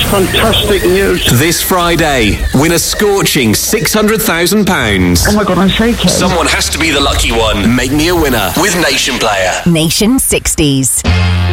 fantastic news. This Friday, win a scorching £600,000. Oh my God, I'm shaking. Someone has to be the lucky one. Make me a winner with Nation Player. Nation 60s.